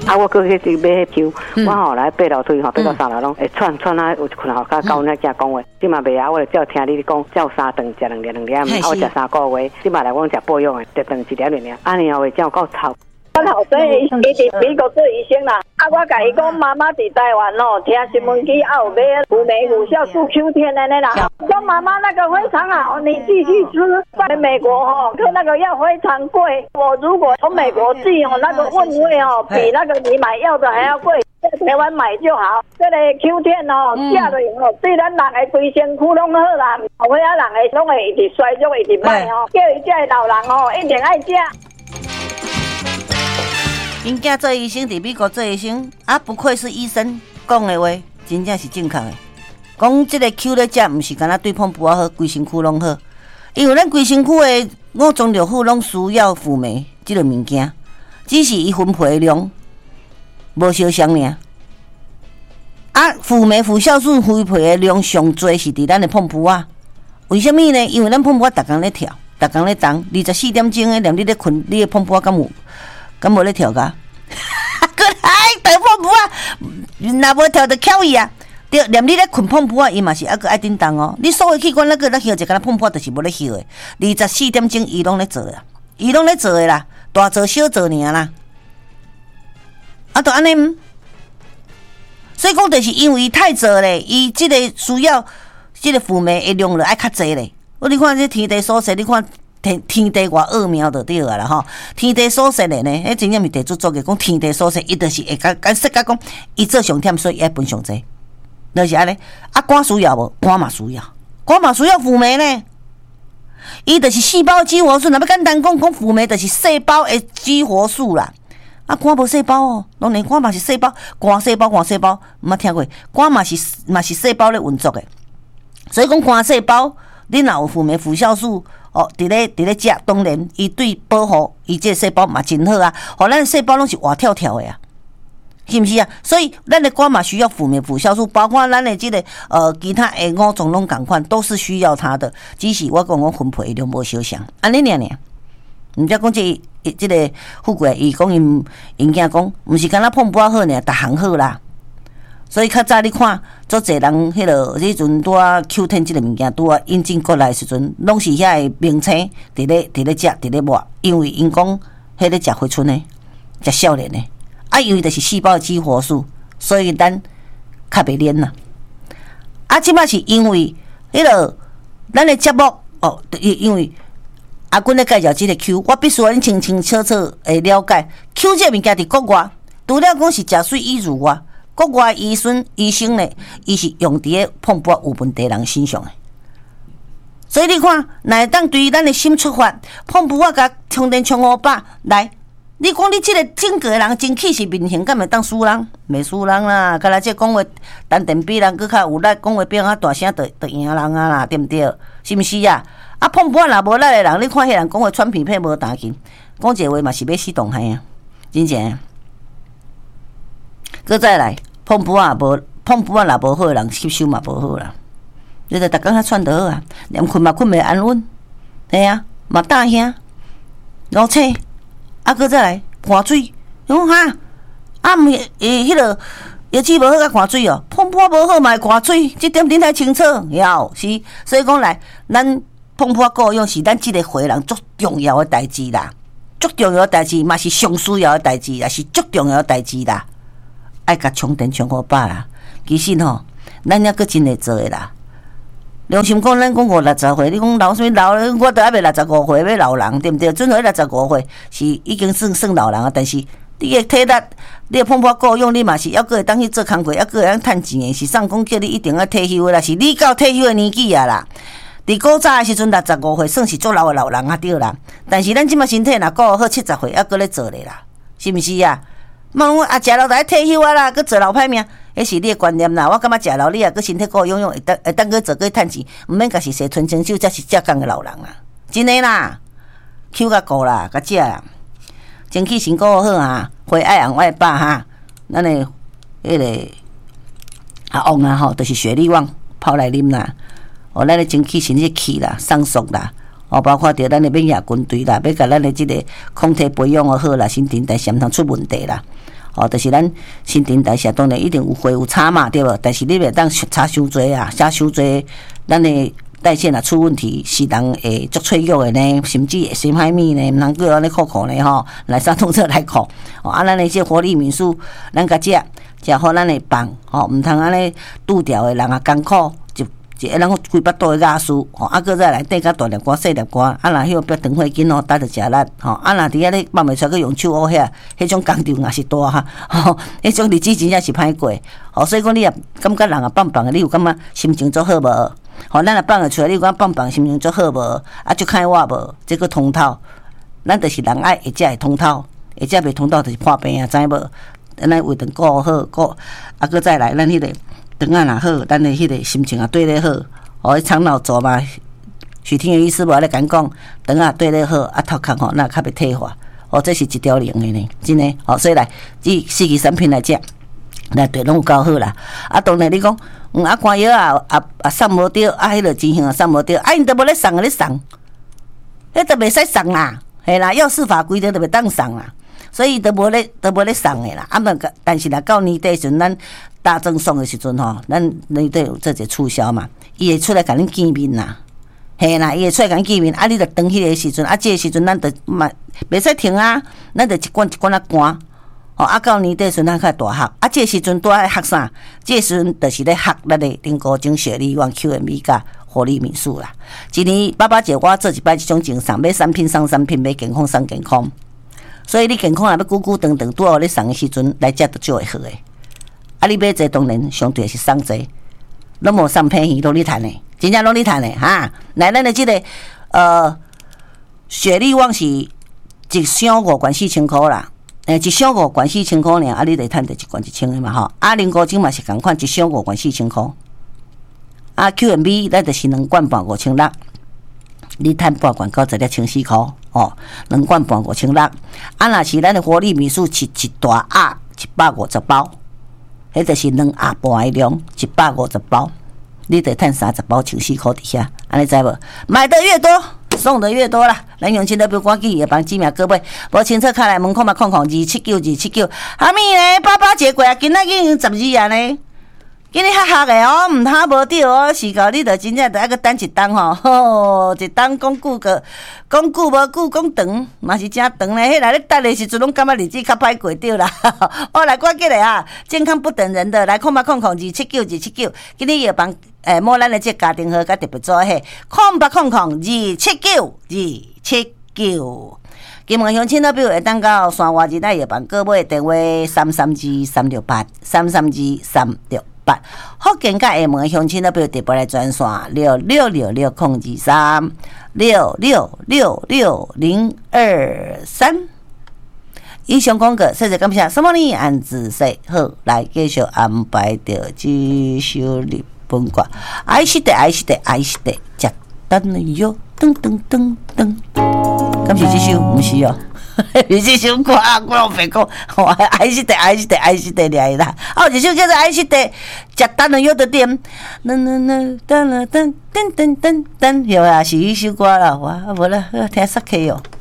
啊，我搁去买迄球，我吼来爬楼梯吼，爬到3楼拢会喘啊，有一困吼，甲教阮遐讲话，即嘛袂啊，我就照听你讲，照3顿食2粒，啊，我食3个月，即嘛来我食保养的，一顿1粒尔，安尼后会照够臭。 我后生伊伫美国做医生啦，啊，我甲伊讲妈妈伫台湾哦，听新闻机啊有买辅酶辅酵素 Q10安尼啦。说妈妈那个非常好，你继续吃。在美国哦，可那个药非常贵。我如果从美国寄哦，那个运费哦，比那个你买药的还要贵。在台湾买就好。这个 Q10哦，食了以后对咱人的规身躯拢好啦，后尾啊人的拢会一直衰弱，一直歹哦。叫伊这老人哦，一定爱食。 因囝做医生，伫美国做医生，啊，不愧是医生，讲的话真正是正确的。讲这个 Q 咧食，毋是干那对碰不好，规身躯拢好。因为咱规身躯的5种六腑拢需要辅酶这个物件，只是伊分配的量无相像尔。啊，辅酶辅酵素分配的量上多是伫咱的碰布啊。为什么呢？因为咱碰布啊，逐工咧跳，逐工咧动，24点钟的，连你咧困，你的碰布啊，敢无咧跳噶？过来大碰布啊，若无跳就翘伊啊！对，连你咧困碰布啊，伊嘛是还阁爱叮当哦。你所有器官那个咧休一个碰布，就是无咧休的。24点钟伊拢咧做啦，伊拢咧做的啦，大做小做尔啦。啊，就安尼。所以讲，就是因为伊太做咧，伊即个需要即个辅酶的量就爱较济咧。你看这天地所说，你看。天地偌奥妙就对啊啦吼！天地所说的呢，迄真正是地主做嘅，讲天地所说，伊就是会甲说甲讲，伊做上忝，所以爱分上济，就是安尼。啊，肝需要无？肝嘛需要，肝嘛需要辅酶呢。伊就是细胞激活素，若要简单讲辅酶就是细胞的激活素啦。啊，肝无细胞哦，当然肝嘛是细胞，肝细胞，毋捌听过，肝嘛是细胞咧运作的。所以讲肝细胞，你若有辅酶辅酵素。哦，伫咧食，当然伊对保护伊这细胞嘛真好啊，互咱细胞拢是活跳跳的啊，是毋是啊？所以咱的肝嘛需要辅酶辅酵素，包括咱的这个其他的5种拢共款，都是需要它的。只是我讲分配量无相像，安尼尔。毋则讲这个富贵，伊讲因囝讲，毋是干那碰不好尔，逐项好啦。所以较早你看，足侪人迄落阵拄啊 Q10 即个物件拄啊引进过来的时阵，拢是遐个名称伫咧食，伫咧抹，因为因讲迄咧食回春的，食少年的，啊，因为就是细胞激活素，所以咱较袂黏啦。啊，即摆是因为迄落咱的节目哦，因为阿君咧介绍即个 Q， 我必须要清清楚楚的了解 Q 这物件伫国外，除了讲是食水以如外。国外医生呢，伊是用伫咧碰不有问题人身上的，所以你看，若会当对咱的心出发，碰不甲充电充500来，你讲你即个整个人真气是面型，敢会当输人？袂输人啦，敢若这讲话单电比人搁较有力，讲话变较大声，就赢人啊啦，对毋对？是毋是啊？啊，碰不若无力的人，你看迄人讲话喘皮皮无弹琴，讲一个话嘛是要死动害啊，真正。搁再来，碰不若无好，人吸收嘛无好啦。你着逐工较喘得好啊，连困嘛困袂安稳，嘿啊，嘛大声，老扯，啊，搁再来寒水，讲哈，啊毋迄落药剂无好甲寒水哦，碰不无好嘛会寒水，即点顶太清楚，了是，所以讲来，咱碰不顾用是咱即个会人足重要的代志啦，足重要的代志嘛是上需要的代志啦，是足重要的代志啦。爱甲充电充500啦，其实吼，咱还阁真会做诶啦。良心讲，咱讲50-60岁，你讲老啥物老，我都还未65岁要老人，对毋对？准许65岁是已经算老人啊，但是你诶体力，你诶碰碰够用，你嘛是还阁会当去做工课，还阁会当趁钱诶，是上讲叫你一定要退休诶啦，是你到退休诶年纪啊啦。伫古早诶时阵65岁算是足老诶老人啊对啦，但是咱即摆身体若顾好70岁，还阁咧做咧啦，是毋是啊？莫讲食老就爱退休啊啦，佮做老歹命，迄是你诶观念啦。我感觉食老你也佮身体够用用，会当佮做佮趁钱，毋免家是洗纯清手，才是正港诶老人啦。真诶啦 ，Q 甲顾啦，甲食啦，争气身骨好啊，花爱红外8哈，咱诶迄个旺啊吼，就是雪莉旺泡来啉啦，哦，咱诶争气身体气啦，上爽啦。哦，包括着咱的免疫军队啦，要甲咱的即个抗体培养好啦，新陈代谢毋通出问题啦。 就是咱新陈代谢当然一定有会有差嘛，对无？但是你袂当差伤济啊，差伤济，咱的代谢若出问题，是人会足脆弱的呢，甚至会心歹物呢，毋通过安尼苦呢吼，来啥动作来苦。咱的这活力敏素，咱甲食好咱会放，毋通安尼拄着的人啊艰苦。一个人规巴肚的压缩，搁再来底甲大粒瓜、细粒瓜，若迄个别长火紧搭着食力，若伫遐咧放袂出去用手捂遐，迄种工程也是大哈，迄种日子真正是歹过，所以讲你也感觉人啊放放的，你有感觉心情足好无？咱也放会出来，你有感觉放放心情足好无？足快活无？这个通透，咱就是人爱会才会通透，会才袂通透就是破病啊，知无？咱来胃肠顾好，搁再来咱迄个。肠啊若好，咱的迄个心情也对咧好。迄肠脑座嘛，许天元医师无咧讲肠啊对咧好，头壳那较袂退化。这是一条龙的呢，真诶。所以来这四支产品来食，来对拢有够好啦。当然你讲，肝药送无着，迄个钱项送无着，因都无咧送，迄都袂使送啦，嘿啦，药事法规定都袂当送啦。所以都无咧送的啦，但是若到年底时阵，咱大赠送的时阵吼，咱年底有做一促销嘛，伊会出来甲恁见面啦，嘿啦，伊会出来甲恁见面，你着等迄个时阵，这个时阵咱着袂使停啊，咱着一罐一罐啊干，到年底时阵咱较大盒，这个时阵拄爱盒啥？这个时阵就是咧盒咱的林高精血力旺 QMB 甲活力敏素啦。一年爸爸节我做一摆这种精送，买产品送产品，买健康送健康。所以你健康若要久久长长，拄好你送的时阵来食，就最会好诶。你买这当然相对是送这，拢无送便宜，拢你趁诶，真正拢你趁诶哈。来，咱的这个雪力旺是一箱5罐4000块啦，一箱5罐4000块呢，你得趁着一罐1000的嘛吼。零高精嘛是共款，一箱5罐4000块。QMB 咱就是2罐半5600，你趁半罐90粒14块，2罐半5600。若是咱的活力米素是一大盒150包，迄就是2盒半的量150包，你得趁30包14块伫遐，安尼知无？买的越多，送的越多啦。咱用钱都不赶紧也帮指名各位，无清楚开来门口嘛279，哈咪呢？爸爸节过啊，今仔已经12啊呢。今日较黑的毋通无着是到你着真正着爱个等一冬吼，一冬讲久个，讲久无久，讲长嘛是真长咧。迄来咧等的时阵，拢感觉日子较歹过着啦。来赶紧来啊！健康不等人的来279，今日要帮摸咱的这家庭号甲特别做嘿279。金门乡亲那边会当到山外日，咱要帮各位电话332-368，332-368。福建甲厦门乡亲那边特别来专线666023，66600223。以上广告，谢谢感谢，什么呢？按仔细好，来继续安排着这首日本歌，爱是的，吃蛋了哟，噔噔噔噔。感谢这首，不是哦。这首歌我有白讲，爱是的俩啦。一首叫做《爱是的》，食蛋了有的点，噔，有啊，是一首歌啦，无啦，听煞客哦。